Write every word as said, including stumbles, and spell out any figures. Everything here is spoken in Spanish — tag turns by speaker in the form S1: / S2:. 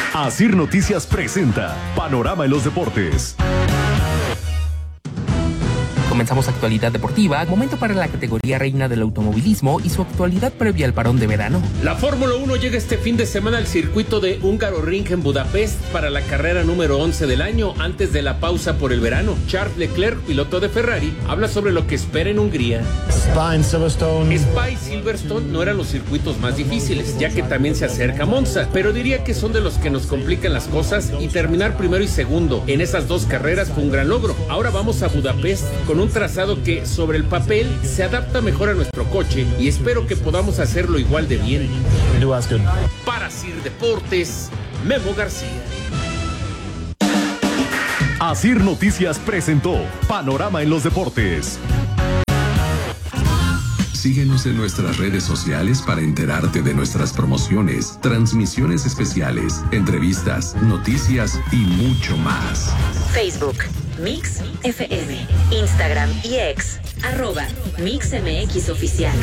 S1: Asir Noticias presenta Panorama en los Deportes.
S2: Comenzamos actualidad deportiva, momento para la categoría reina del automovilismo y su actualidad previa al parón de verano.
S3: La Fórmula uno llega este fin de semana al circuito de Hungaroring en Budapest para la carrera número once del año antes de la pausa por el verano. Charles Leclerc, piloto de Ferrari, habla sobre lo que espera en Hungría.
S4: Spa en Silverstone.
S3: Spa y Silverstone no eran los circuitos más difíciles, ya que también se acerca Monza, pero diría que son de los que nos complican las cosas y terminar primero y segundo en esas dos carreras fue un gran logro. Ahora vamos a Budapest con un trazado que sobre el papel se adapta mejor a nuestro coche y espero que podamos hacerlo igual de bien. Para Sir Deportes, Memo García.
S1: Asir Noticias presentó Panorama en los Deportes.
S5: Síguenos en nuestras redes sociales para enterarte de nuestras promociones, transmisiones especiales, entrevistas, noticias y mucho más.
S6: Facebook, Mix F M, Instagram y X, arroba Mix M X Oficial.